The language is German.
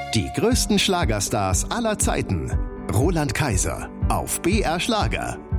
Die größten Schlagerstars aller Zeiten. Roland Kaiser auf BR Schlager.